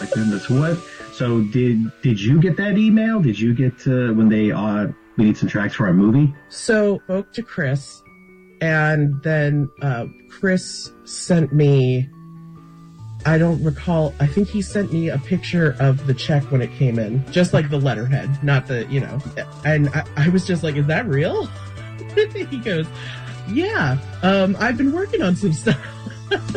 goodness. What? So did you get that email? Did you get when they we need some tracks for our movie? So spoke to Chris, and then Chris sent me. I don't recall. I think he sent me a picture of the check when it came in, just like the letterhead, not the And I was just like, "Is that real?" He goes, "Yeah, I've been working on some stuff."